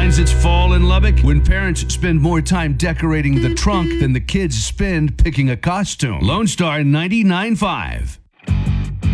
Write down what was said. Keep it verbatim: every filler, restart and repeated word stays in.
Signs it's fall in Lubbock when parents spend more time decorating the trunk than the kids spend picking a costume. Lone Star ninety-nine point five.